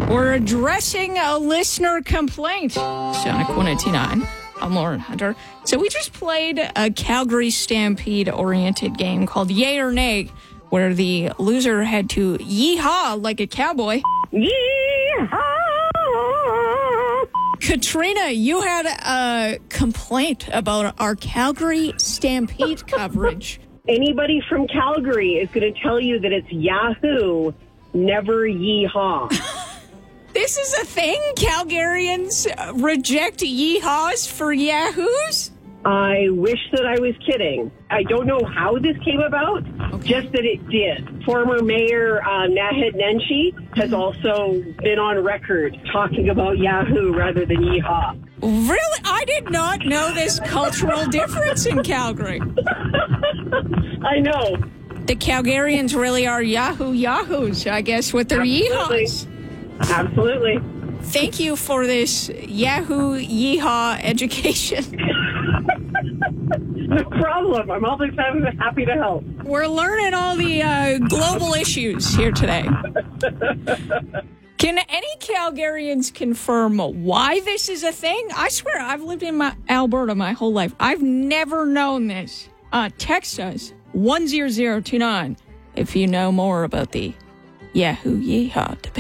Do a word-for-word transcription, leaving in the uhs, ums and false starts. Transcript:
We're addressing a listener complaint. Sonic one eighty-nine. I'm Lauren Hunter. So we just played a Calgary Stampede-oriented game called Yay or Nay, where the loser had to yee-haw like a cowboy. Yee-haw! Katrina, you had a complaint about our Calgary Stampede coverage. Anybody from Calgary is going to tell you that it's Yahoo, never yee-haw. This is a thing? Calgarians reject yee-haws for yahoos? I wish that I was kidding. I don't know how this came about, Okay. just that it did. Former Mayor uh, Naheed Nenshi has also been on record talking about Yahoo rather than Yeehaw. Really? I did not know this cultural difference in Calgary. I know. The Calgarians really are Yahoo Yahoos, I guess, with their Absolutely. yeehaws. Absolutely. Thank you for this Yahoo Yeehaw education. No problem. I'm always happy to help. We're learning all the uh, global issues here today. Can any Calgarians confirm why this is a thing? I swear, I've lived in my, Alberta my whole life. I've never known this. Uh, text us, one zero zero two nine, if you know more about the Yahoo Yeehaw debate.